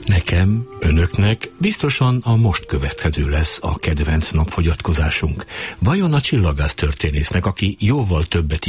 Nekem, önöknek biztosan a most következő lesz a kedvenc napfogyatkozásunk. Vajon a csillagász történésznek, aki jóval többet